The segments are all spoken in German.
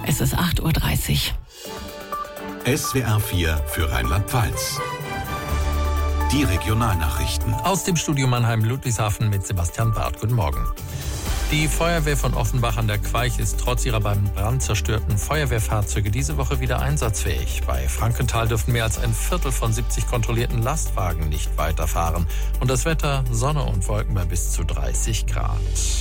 Es ist 8:30 Uhr. SWR 4 für Rheinland-Pfalz. Die Regionalnachrichten. Aus dem Studio Mannheim-Ludwigshafen mit Sebastian Barth. Guten Morgen. Die Feuerwehr von Offenbach an der Queich ist trotz ihrer beim Brand zerstörten Feuerwehrfahrzeuge diese Woche wieder einsatzfähig. Bei Frankenthal dürfen mehr als ein Viertel von 70 kontrollierten Lastwagen nicht weiterfahren. Und das Wetter, Sonne und Wolken bei bis zu 30 Grad.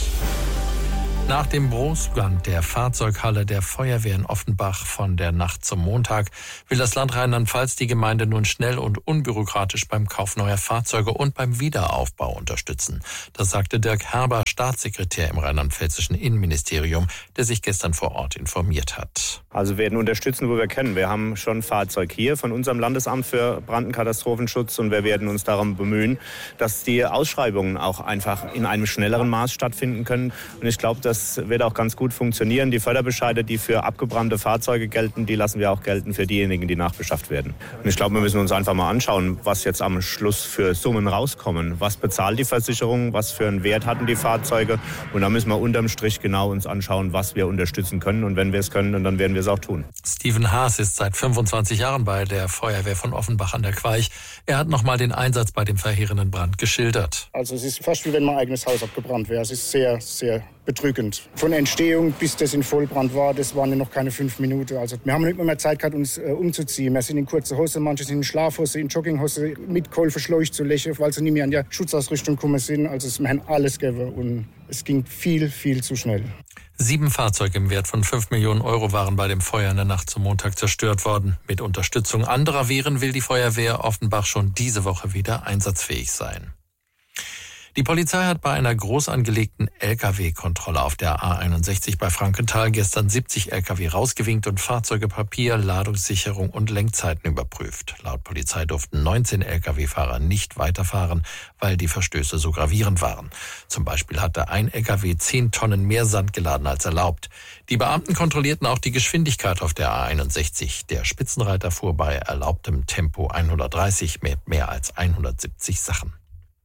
Nach dem Großbrand der Fahrzeughalle der Feuerwehr in Offenbach von der Nacht zum Montag will das Land Rheinland-Pfalz die Gemeinde nun schnell und unbürokratisch beim Kauf neuer Fahrzeuge und beim Wiederaufbau unterstützen. Das sagte Dirk Herber, Staatssekretär im rheinland-pfälzischen Innenministerium, der sich gestern vor Ort informiert hat. Also wir werden unterstützen, wo wir können. Wir haben schon ein Fahrzeug hier von unserem Landesamt für Brand- und Katastrophenschutz und wir werden uns darum bemühen, dass die Ausschreibungen auch einfach in einem schnelleren Maß stattfinden können. Und ich glaube, das wird auch ganz gut funktionieren. Die Förderbescheide, die für abgebrannte Fahrzeuge gelten, die lassen wir auch gelten für diejenigen, die nachbeschafft werden. Und ich glaube, wir müssen uns einfach mal anschauen, was jetzt am Schluss für Summen rauskommen. Was bezahlt die Versicherung? Was für einen Wert hatten die Fahrzeuge? Und da müssen wir unterm Strich genau uns anschauen, was wir unterstützen können. Und wenn wir es können, dann werden wir es auch tun. Steven Haas ist seit 25 Jahren bei der Feuerwehr von Offenbach an der Queich. Er hat nochmal den Einsatz bei dem verheerenden Brand geschildert. Also es ist fast wie wenn mein eigenes Haus abgebrannt wäre. Es ist sehr, sehr bedrückend. Von Entstehung bis das in Vollbrand war, das waren ja noch keine 5 Minuten. Also wir haben nicht mehr Zeit gehabt, uns umzuziehen. Wir sind in kurzer Hose, manche sind in Schlafhose, in Jogginghose, mit Kohlverschläuch zu lächeln, weil sie nicht mehr an die Schutzausrüstung gekommen sind. Also wir haben alles gegeben und es ging viel, viel zu schnell. 7 Fahrzeuge im Wert von 5 Millionen Euro waren bei dem Feuer in der Nacht zum Montag zerstört worden. Mit Unterstützung anderer Wehren will die Feuerwehr Offenbach schon diese Woche wieder einsatzfähig sein. Die Polizei hat bei einer groß angelegten Lkw-Kontrolle auf der A61 bei Frankenthal gestern 70 Lkw rausgewinkt und Fahrzeuge, Papier, Ladungssicherung und Lenkzeiten überprüft. Laut Polizei durften 19 Lkw-Fahrer nicht weiterfahren, weil die Verstöße so gravierend waren. Zum Beispiel hatte ein Lkw 10 Tonnen mehr Sand geladen als erlaubt. Die Beamten kontrollierten auch die Geschwindigkeit auf der A61. Der Spitzenreiter fuhr bei erlaubtem Tempo 130 mit mehr als 170 Sachen.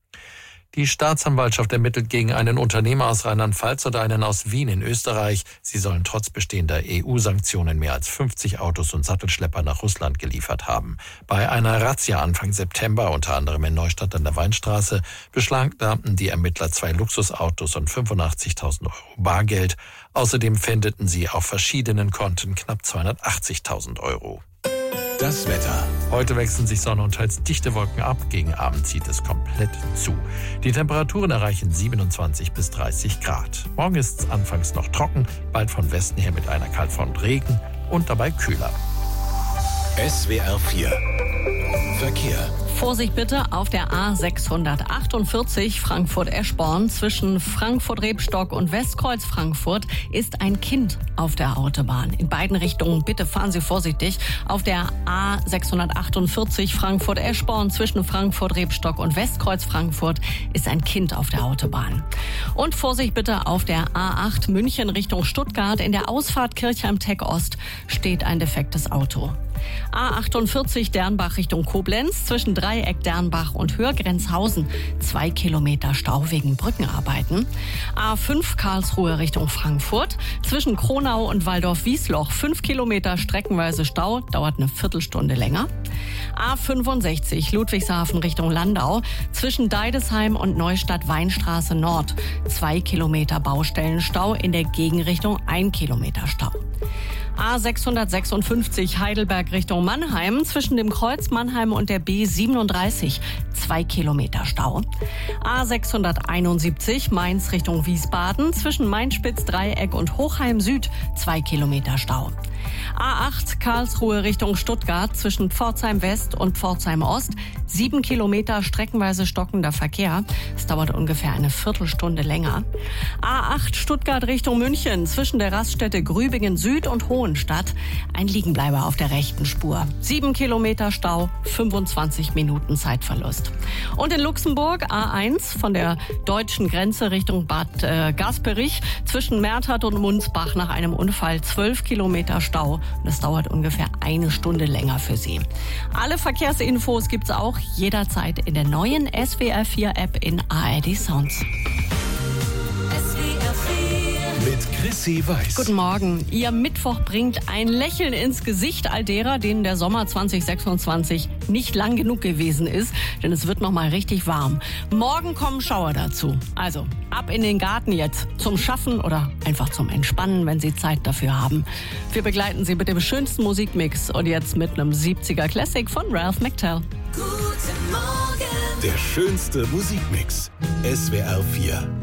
Die Staatsanwaltschaft ermittelt gegen einen Unternehmer aus Rheinland-Pfalz und einen aus Wien in Österreich. Sie sollen trotz bestehender EU-Sanktionen mehr als 50 Autos und Sattelschlepper nach Russland geliefert haben. Bei einer Razzia Anfang September, unter anderem in Neustadt an der Weinstraße, beschlagnahmten die Ermittler 2 Luxusautos und 85.000 Euro Bargeld. Außerdem pfändeten sie auf verschiedenen Konten knapp 280.000 Euro. Das Wetter. Heute wechseln sich Sonne und teils dichte Wolken ab. Gegen Abend zieht es komplett zu. Die Temperaturen erreichen 27 bis 30 Grad. Morgen ist es anfangs noch trocken, bald von Westen her mit einer Kaltfront Regen und dabei kühler. SWR 4 Verkehr. Vorsicht bitte auf der A648 Frankfurt-Eschborn zwischen Frankfurt-Rebstock und Westkreuz Frankfurt ist ein Kind auf der Autobahn. In beiden Richtungen bitte fahren Sie vorsichtig. Auf der A648 Frankfurt-Eschborn zwischen Frankfurt-Rebstock und Westkreuz Frankfurt ist ein Kind auf der Autobahn. Und Vorsicht bitte auf der A8 München Richtung Stuttgart. In der Ausfahrt Kirchheim-Tech Ost steht ein defektes Auto. A48 Dernbach Richtung Koblenz zwischen Dreieck Dernbach und Hörgrenzhausen 2 Kilometer Stau wegen Brückenarbeiten. A5 Karlsruhe Richtung Frankfurt zwischen Kronau und Waldorf-Wiesloch 5 Kilometer streckenweise Stau, dauert eine Viertelstunde länger. A65 Ludwigshafen Richtung Landau zwischen Deidesheim und Neustadt-Weinstraße Nord 2 Kilometer Baustellenstau, in der Gegenrichtung 1 Kilometer Stau. A656 Heidelberg Richtung Mannheim zwischen dem Kreuz Mannheim und der B37 2 Kilometer Stau. A671 Mainz Richtung Wiesbaden zwischen Mainspitz-Dreieck und Hochheim Süd 2 Kilometer Stau. A8 Karlsruhe Richtung Stuttgart zwischen Pforzheim West und Pforzheim Ost 7 Kilometer streckenweise stockender Verkehr. Es dauert ungefähr eine Viertelstunde länger. A8 Stuttgart Richtung München zwischen der Raststätte Grübingen Süd und Hohenstadt ein Liegenbleiber auf der rechten Spur. 7 Kilometer Stau, 25 Minuten Zeitverlust. Und in Luxemburg A1 von der deutschen Grenze Richtung Bad Gasperich zwischen Mertert und Munsbach nach einem Unfall 12 Kilometer Stau. Das dauert ungefähr eine Stunde länger für Sie. Alle Verkehrsinfos gibt's auch jederzeit in der neuen SWR 4 App in ARD Sounds. Mit Chrissy Weiß. Guten Morgen. Ihr Mittwoch bringt ein Lächeln ins Gesicht all derer, denen der Sommer 2026 nicht lang genug gewesen ist, denn es wird noch mal richtig warm. Morgen kommen Schauer dazu. Also ab in den Garten jetzt zum Schaffen oder einfach zum Entspannen, wenn Sie Zeit dafür haben. Wir begleiten Sie mit dem schönsten Musikmix und jetzt mit einem 70er Classic von Ralph McTell. Der schönste Musikmix. SWR 4.